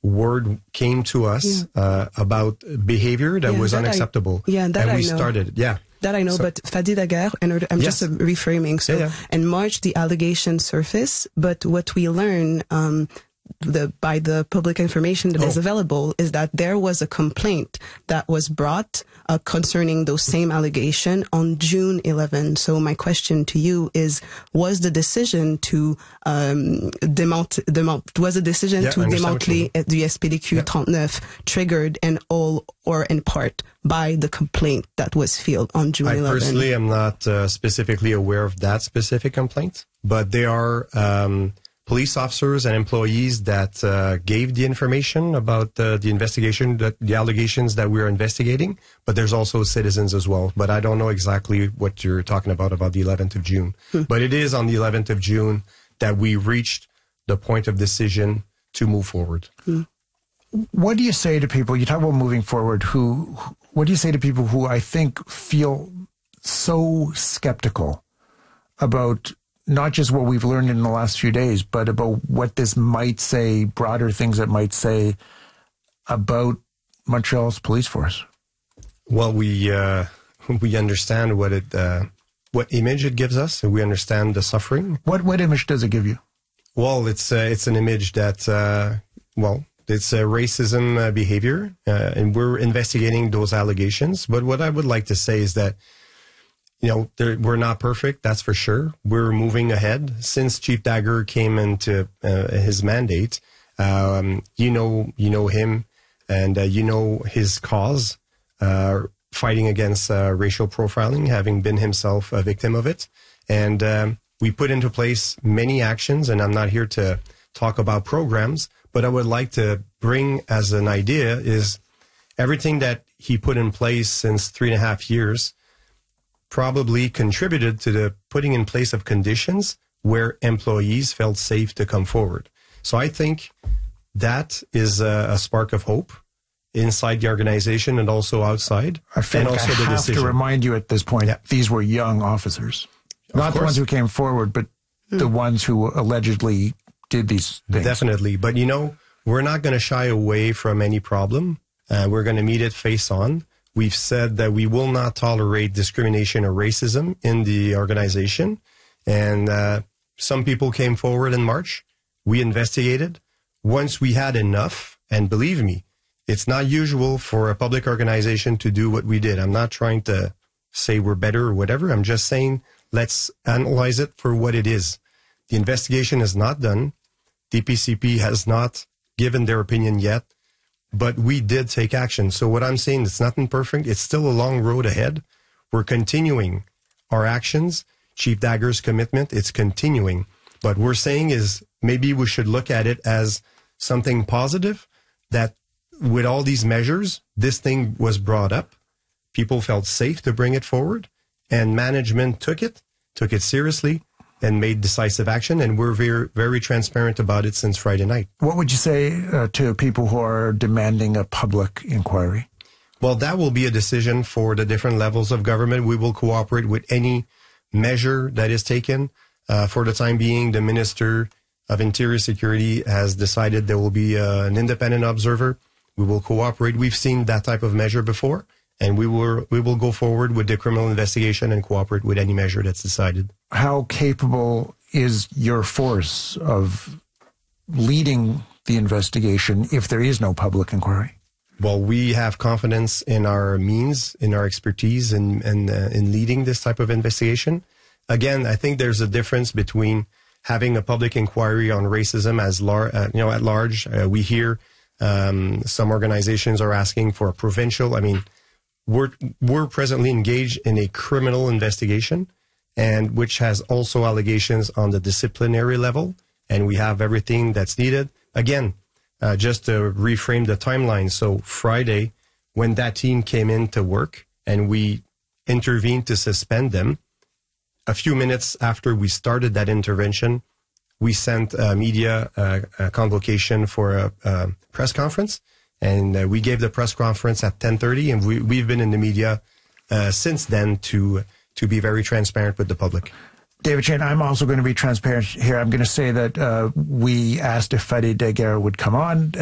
word came to us about behavior that was unacceptable. And we started. That I know, but Fadi Daguerre, and I'm just reframing. So in March, the allegations surface, but what we learn by the public information that is available is that there was a complaint that was brought concerning those same allegation on June 11. So my question to you is, was the decision to démanteler du SPDQ 39 triggered in all or in part by the complaint that was filed on June 11? I personally am not specifically aware of that specific complaint, but there are police officers and employees that gave the information about the investigation, the allegations that we're investigating, but there's also citizens as well. But I don't know exactly what you're talking about the 11th of June. But it is on the 11th of June that we reached the point of decision to move forward. What do you say to people, you talk about moving forward, what do you say to people who I think feel so skeptical about not just what we've learned in the last few days, but about what this might say, broader things it might say about Montreal's police force? Well, we understand what image it gives us, and we understand the suffering. What image does it give you? Well, it's an image that it's racism behavior, and we're investigating those allegations. But what I would like to say is that, we're not perfect, that's for sure. We're moving ahead. Since Chief Daguerre came into his mandate, you know him, and you know his cause, fighting against racial profiling, having been himself a victim of it. And we put into place many actions, and I'm not here to talk about programs, but I would like to bring as an idea is everything that he put in place since 3.5 years probably contributed to the putting in place of conditions where employees felt safe to come forward. So I think that is a spark of hope inside the organization and also outside. I feel like I have to remind you at this point, these were young officers. Not the ones who came forward, but the ones who allegedly did these things. Definitely. But, we're not going to shy away from any problem. We're going to meet it face on. We've said that we will not tolerate discrimination or racism in the organization. And some people came forward in March. We investigated. Once we had enough, and believe me, it's not usual for a public organization to do what we did. I'm not trying to say we're better or whatever. I'm just saying let's analyze it for what it is. The investigation is not done. DPCP has not given their opinion yet. But we did take action. So what I'm saying, it's nothing perfect. It's still a long road ahead. We're continuing our actions. Chief Daguerre's commitment, it's continuing. But we're saying is maybe we should look at it as something positive, that with all these measures, this thing was brought up. People felt safe to bring it forward, and management took it seriously, and made decisive action, and we're very, very transparent about it since Friday night. What would you say to people who are demanding a public inquiry? Well, that will be a decision for the different levels of government. We will cooperate with any measure that is taken. For the time being, the Minister of Interior Security has decided there will be an independent observer. We will cooperate. We've seen that type of measure before, and we will go forward with the criminal investigation and cooperate with any measure that's decided. How capable is your force of leading the investigation if there is no public inquiry? Well, we have confidence in our means, in our expertise, in leading this type of investigation. Again, I think there's a difference between having a public inquiry on racism at large. We hear some organizations are asking for a provincial. I mean, we're presently engaged in a criminal investigation, and which has also allegations on the disciplinary level, and we have everything that's needed. Again, just to reframe the timeline. So Friday, when that team came in to work and we intervened to suspend them, a few minutes after we started that intervention, we sent media a convocation for a press conference, and we gave the press conference at 10:30, and we've been in the media since then to be very transparent with the public. David Cheyne, I'm also going to be transparent here. I'm going to say that we asked if Fadi Daguerre would come on.